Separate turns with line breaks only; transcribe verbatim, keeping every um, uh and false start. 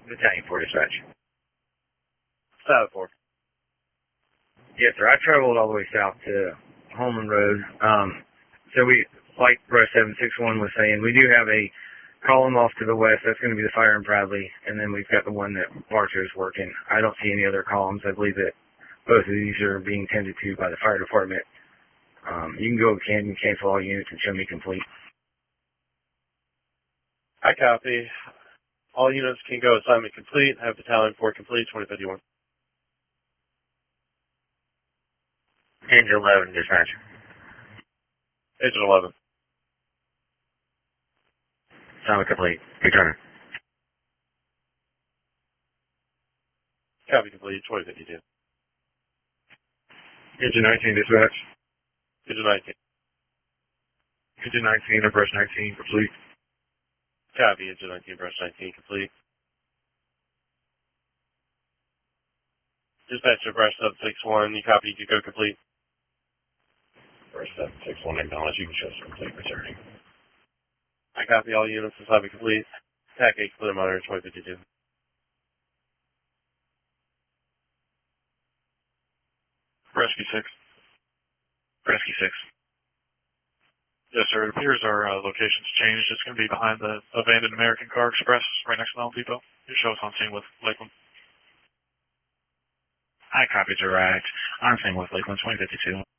Battalion four dispatch.
South four.
Yes, sir. I traveled all the way south to Holman Road. Um, so we, like Brush seven six one was saying, we do have a column off to the west. That's going to be the Fire and Bradley, and then we've got the one that Archer is working. I don't see any other columns. I believe that both of these are being tended to by the fire department. Um, you can go can cancel all units and show me complete.
I copy. All units can go assignment complete. Have Battalion four complete, twenty fifty-one.
Engine eleven, dispatch.
Agent eleven.
Assignment complete. Return.
Copy complete, twenty fifty-two.
Engine nineteen, dispatch.
Agent nineteen.
Engine nineteen, or Brush nineteen, complete.
Copy, Agent nineteen, Brush nineteen, complete. Dispatcher, Brush seven six one, you copy, you go complete.
Brush seven six one, acknowledge, you can show us complete returning.
I copy all units, assignment complete. T A C eight, clear monitor, twenty fifty-two.
Rescue six. Rescue six. Yes, sir. It appears our uh, location's changed. It's going to be behind the abandoned American Car Express, right next to the Home Depot. You show us on scene with Lakeland.
I copied your right. On scene with Lakeland, twenty fifty-two.